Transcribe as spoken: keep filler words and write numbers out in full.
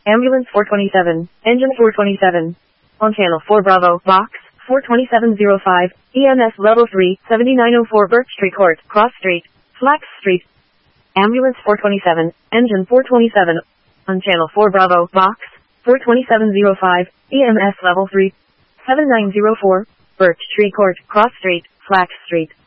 Ambulance four twenty-seven, Engine four twenty-seven. On Channel four Bravo, Box four twenty-seven oh five, E M S Level three, seventy-nine oh four Birch Street Court, Cross Street, Flax Street. Ambulance four twenty-seven, Engine four twenty-seven. On Channel four Bravo, Box four twenty-seven oh five, E M S Level three, seventy-nine oh four, Birch Street Court, Cross Street, Flax Street.